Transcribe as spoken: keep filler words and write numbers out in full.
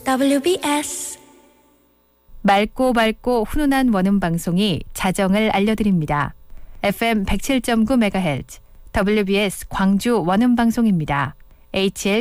더블유비에스 맑고 밝고 훈훈한 원음 방송이 자정을 알려드립니다. 에프엠 백칠 점 구 메가헤르츠 더블유비에스 광주 원음 방송입니다. 에이치엘